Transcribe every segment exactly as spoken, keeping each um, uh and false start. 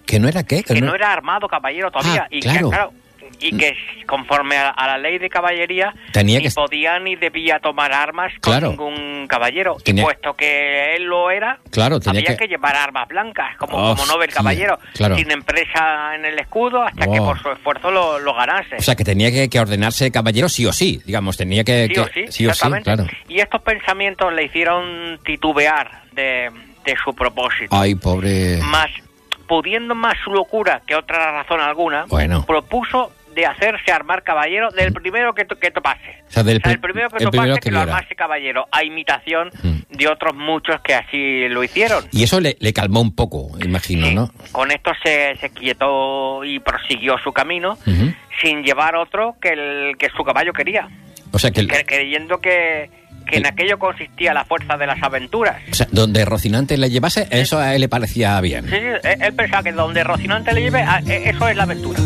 ¿Que no era qué? Que, que no... no era armado caballero todavía. Ah, y claro. Que, claro, y que conforme a, a la ley de caballería Tenía ni que... podía ni debía tomar armas con claro. ningún caballero. Tenía... Y puesto que él lo era, claro, tenía había que... que llevar armas blancas, como, oh, como Nobel caballero, claro. sin empresa en el escudo, hasta oh. que por su esfuerzo lo, lo ganase. O sea, que tenía que, que ordenarse caballero sí o sí, digamos, tenía que... Sí que... o sí, sí o sí, claro. Y estos pensamientos le hicieron titubear de, de su propósito. Ay, pobre... Más, pudiendo más su locura que otra razón alguna, bueno. propuso de hacerse armar caballero del primero que, to que topase. O sea, del o sea, el primero que el topase primero que, que lo viera. armase caballero, a imitación mm. de otros muchos que así lo hicieron. Y eso le, le calmó un poco, imagino, sí. ¿no? Con esto se, se quietó y prosiguió su camino, uh-huh. sin llevar otro que el que su caballo quería. O sea, que... El... creyendo que... que en aquello consistía la fuerza de las aventuras. O sea, donde Rocinante le llevase, eso a él le parecía bien. Sí, sí, él pensaba que donde Rocinante le lleve, eso es la aventura.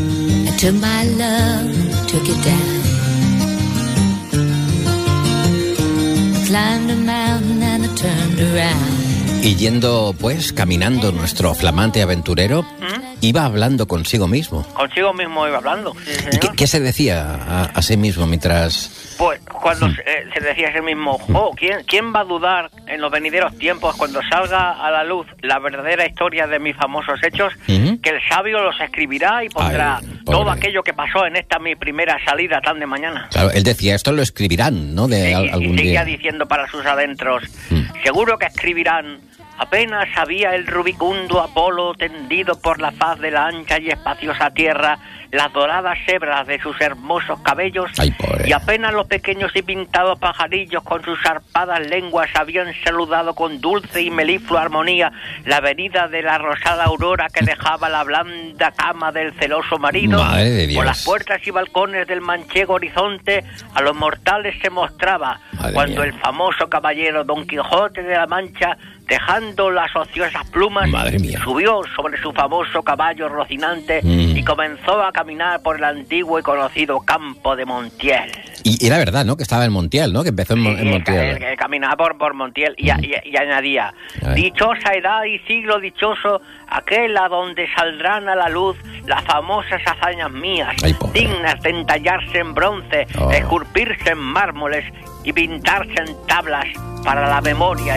Y yendo, pues, caminando nuestro flamante aventurero, ¿Mm? iba hablando consigo mismo. Consigo mismo iba hablando, sí, ¿Y qué, qué se decía a, a sí mismo mientras...? Pues cuando se, eh, se decía a sí mismo, oh, ¿quién, ¿quién va a dudar en los venideros tiempos cuando salga a la luz la verdadera historia de mis famosos hechos? ¿Mm? Que el sabio los escribirá y pondrá Ay, todo aquello que pasó en esta mi primera salida tan de mañana. Claro, él decía, esto lo escribirán, ¿no? De sí, al, y, algún y seguía día. diciendo para sus adentros, ¿Mm? seguro que escribirán. Apenas había el rubicundo Apolo tendido por la faz de la ancha y espaciosa tierra las doradas hebras de sus hermosos cabellos. Ay, y apenas los pequeños y pintados pajarillos con sus zarpadas lenguas habían saludado con dulce y meliflua armonía la venida de la rosada aurora que dejaba la blanda cama del celoso marido. Madre de Dios. Por las puertas y balcones del manchego horizonte a los mortales se mostraba Madre cuando mía. el famoso caballero Don Quijote de la Mancha, dejando las ociosas plumas, subió sobre su famoso caballo Rocinante mm. y comenzó a caminar por el antiguo y conocido campo de Montiel. Y era verdad, ¿no? Que estaba en Montiel, ¿no? Que empezó en, sí, en Montiel. Que, que caminaba por, por Montiel y, mm. y, y añadía, Ay. dichosa edad y siglo dichoso, aquel a donde saldrán a la luz las famosas hazañas mías, Ay, dignas de entallarse en bronce, oh. esculpirse en mármoles y pintarse en tablas para la memoria